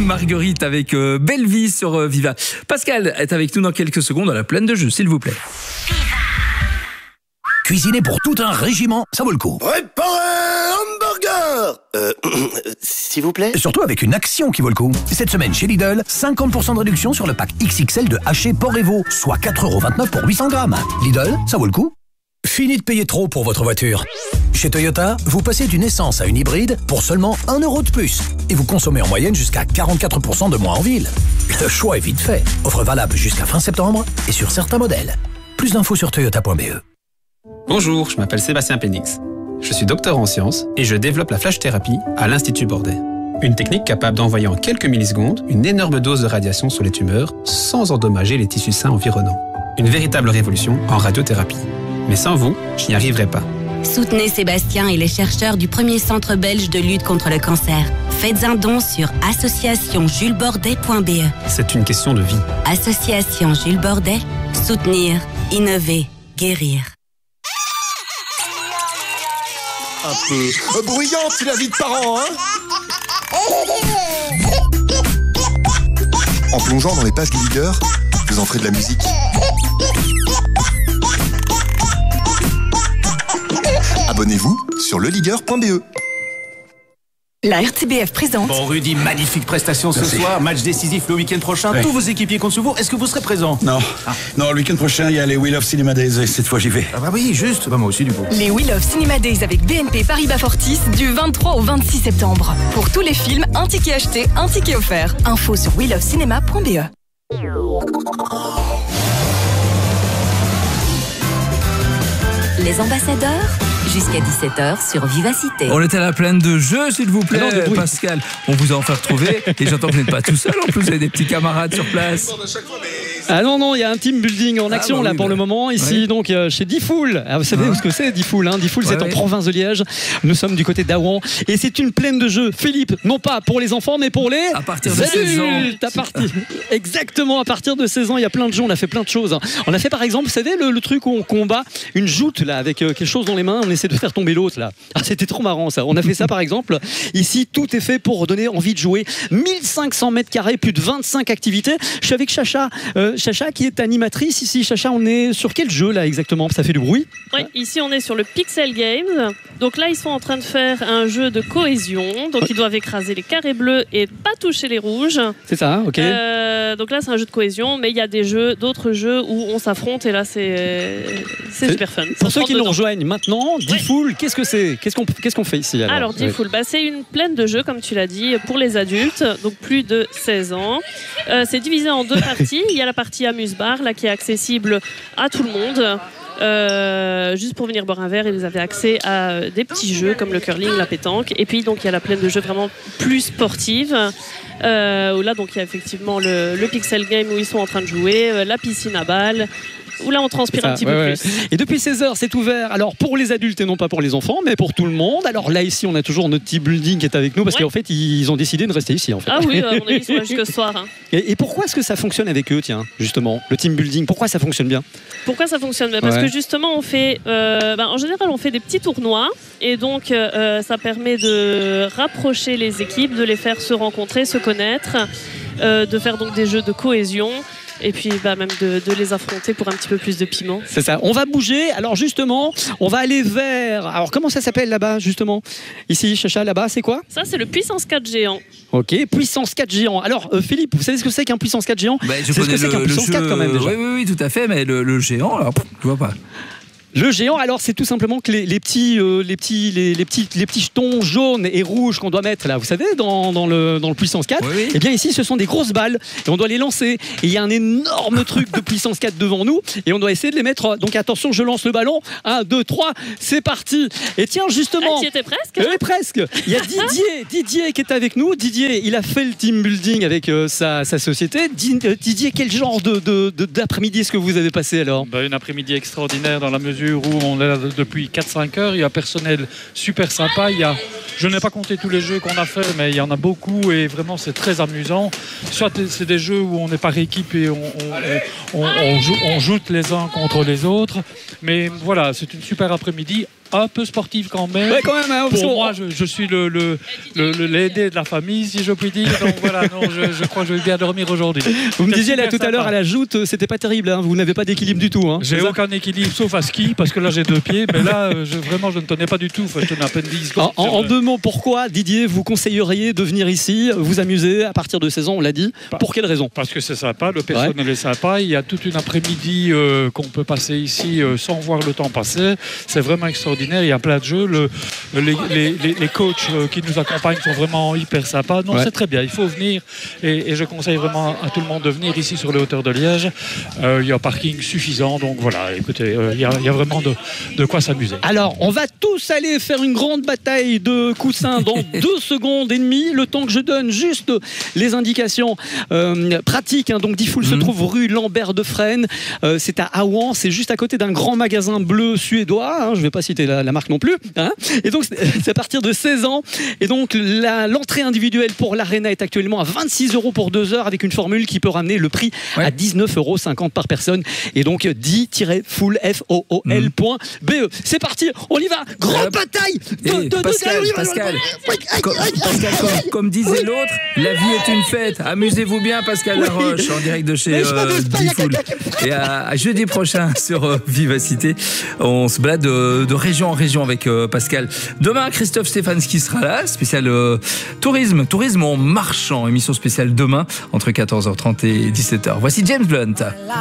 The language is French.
Marguerite avec Belle Vie sur Viva. Pascal est avec nous dans quelques secondes à la plaine de jeu, s'il vous plaît. Cuisiner pour tout un régiment, ça vaut le coup. Préparez hamburger s'il vous plaît. Surtout avec une action qui vaut le coup. Cette semaine chez Lidl, 50% de réduction sur le pack XXL de haché porc et veau, soit 4,29€ pour 800 grammes. Lidl, ça vaut le coup. Fini de payer trop pour votre voiture. Chez Toyota, vous passez d'une essence à une hybride pour seulement 1€ de plus. Et vous consommez en moyenne jusqu'à 44% de moins en ville. Le choix est vite fait. Offre valable jusqu'à fin septembre et sur certains modèles. Plus d'infos sur toyota.be. Bonjour, je m'appelle Sébastien Pénix. Je suis docteur en sciences et je développe la flash-thérapie à l'Institut Bordet. Une technique capable d'envoyer en quelques millisecondes une énorme dose de radiation sur les tumeurs sans endommager les tissus sains environnants. Une véritable révolution en radiothérapie. Mais sans vous, je n'y arriverai pas. Soutenez Sébastien et les chercheurs du premier centre belge de lutte contre le cancer. Faites un don sur associationjulesbordet.be. C'est une question de vie. Association Jules Bordet. Soutenir, innover, guérir. Un peu bruyante, c'est la vie de parents, hein. En plongeant dans les pages du leader, vous en ferez de la musique. Abonnez-vous sur leleader.be. La RTBF présente. Bon Rudy, magnifique prestation ce soir, match décisif le week-end prochain, tous vos équipiers comptent sur vous, est-ce que vous serez présent? Non, non, le week-end prochain il y a les Wheel of Cinema Days et cette fois j'y vais. Ah bah oui, juste, bah moi aussi du coup. Les Wheel of Cinema Days avec BNP Paribas Fortis du 23 au 26 septembre. Pour tous les films, un ticket acheté, un ticket offert. Info sur wheelofcinema.be. Les ambassadeurs, jusqu'à 17h sur Vivacité. On est à la plaine de jeu, s'il vous plaît, Pascal. On vous a enfin retrouvé. Et j'entends que vous n'êtes pas tout seul. En plus, vous avez des petits camarades sur place. Ah non, il y a un team building en action pour le moment. Ici, donc, chez Difool. Vous savez ce que c'est, Difool, hein. Difool, c'est en province de Liège. Nous sommes du côté d'Aouan. Et c'est une plaine de jeu, Philippe, non pas pour les enfants, mais pour les à partir de 16 ans. Exactement, à partir de 16 ans, il y a plein de jeux. On a fait plein de choses. On a fait, par exemple, vous savez, le truc où on combat une joute, là, avec quelque chose dans les mains. On essaie de faire tomber l'autre, là. Ah, c'était trop marrant, ça. On a fait ça, par exemple. Ici, tout est fait pour donner envie de jouer. 1500 mètres carrés, plus de 25 activités. Je suis avec Chacha. Chacha qui est animatrice ici. Chacha, on est sur quel jeu là exactement? Ça fait du bruit? Oui, ici on est sur le Pixel Games. Donc là ils sont en train de faire un jeu de cohésion. Donc ils doivent écraser les carrés bleus et pas toucher les rouges. C'est ça, ok. Donc là c'est un jeu de cohésion, mais il y a d'autres jeux où on s'affronte et là c'est super fun. Pour ceux qui nous rejoignent maintenant, Difool, qu'est-ce que c'est? Qu'est-ce qu'on fait ici alors Difool, c'est une plaine de jeux comme tu l'as dit pour les adultes, donc plus de 16 ans. C'est divisé en deux parties. Il y a la partie amuse-bar là qui est accessible à tout le monde. Juste pour venir boire un verre et vous avez accès à des petits jeux comme le curling, la pétanque, et puis donc il y a la plaine de jeux vraiment plus sportive où là donc il y a effectivement le pixel game où ils sont en train de jouer, la piscine à balles où là on transpire un petit peu plus. Et depuis 16h c'est ouvert alors pour les adultes et non pas pour les enfants mais pour tout le monde. Alors là ici on a toujours notre team building qui est avec nous parce qu'en fait ils ont décidé de rester ici en fait. Ah oui, on est ici jusqu'à ce soir hein. Et pourquoi est-ce que ça fonctionne avec eux, tiens, justement, le team building? Pourquoi ça fonctionne bien? Pourquoi ça fonctionne bien? Parce que justement on fait en général on fait des petits tournois et donc ça permet de rapprocher les équipes, de les faire se rencontrer, se connaître, de faire donc des jeux de cohésion. Et puis même de les affronter pour un petit peu plus de piment. C'est ça, on va bouger. Alors justement, on va aller vers... Alors comment ça s'appelle là-bas justement? Ici, Chacha, là-bas, c'est quoi? Ça, c'est le puissance 4 géant. Ok, puissance 4 géant. Alors Philippe, vous savez ce que c'est qu'un puissance 4 géant? Je connais ce que c'est qu'un puissance 4 quand même déjà. Oui, tout à fait, mais le géant, alors, je vois pas. Le géant, alors c'est tout simplement que les petits jetons jaunes et rouges qu'on doit mettre là, vous savez, dans le puissance 4, et bien ici ce sont des grosses balles et on doit les lancer. Et il y a un énorme truc de puissance 4 devant nous et on doit essayer de les mettre. Donc attention, je lance le ballon. 1, 2, 3, c'est parti. Et tiens, justement. Tu étais presque. Oui, presque. Il y a Didier qui est avec nous. Didier, il a fait le team building avec sa société. Didier, quel genre d'après-midi est-ce que vous avez passé alors? Une après-midi extraordinaire dans la mesure où on est là depuis 4-5 heures. Il y a un personnel super sympa. Je n'ai pas compté tous les jeux qu'on a fait, mais il y en a beaucoup et vraiment c'est très amusant. Soit c'est des jeux où on est par équipe et on joue les uns contre les autres. Mais voilà, c'est une super après-midi un peu sportive quand même. Ouais, quand même. Hein, pour moi, je suis l'aidé de la famille, si je puis dire. Donc voilà, non, je crois que je vais bien dormir aujourd'hui. Vous me disiez là tout à l'heure à la joute, c'était pas terrible. Hein, vous n'avez pas d'équilibre du tout. Hein, j'ai aucun équilibre sauf à ski parce que là j'ai 2 pieds. Mais là, vraiment, je ne tenais pas du tout. Faut que je tenais à peine 10 secondes. En 2 mots, pourquoi Didier vous conseilleriez de venir ici, vous amuser à partir de 16 ans, on l'a dit. Pour quelle raison? Parce que c'est sympa, le personnel est sympa. Il y a toute une après-midi qu'on peut passer ici sans voir le temps passer. C'est vraiment extraordinaire. Il y a plein de jeux. Les coachs qui nous accompagnent sont vraiment hyper sympas. Non, c'est très bien. Il faut venir et je conseille vraiment à tout le monde de venir ici sur les hauteurs de Liège. Il y a un parking suffisant. Donc voilà, écoutez, il y a vraiment de quoi s'amuser. Alors, on va tous aller faire une grande bataille de coussins dans 2 secondes et demie. Le temps que je donne juste les indications pratiques. Hein. Donc, Diffoul se trouve rue Lambert de Fresnes. C'est à Aouan. C'est juste à côté d'un grand magasin bleu suédois. Hein. Je ne vais pas citer la marque non plus. Hein. Et donc, c'est à partir de 16 ans. Et donc, l'entrée individuelle pour l'Arena est actuellement à 26 € pour 2 heures avec une formule qui peut ramener le prix à 19,50 € par personne. Et donc, di-fool.be. C'est parti, on y va. Grande bataille Pascal, comme disait l'autre, la vie est une fête. Amusez-vous bien, Pascal Laroche, en direct de chez Diffoul. Et à jeudi prochain sur Vivacité, on se balade de région en région avec Pascal. Demain, Christophe Stefanski sera là, spécial tourisme en marchant, émission spéciale demain entre 14h30 et 17h. Voici James Blunt.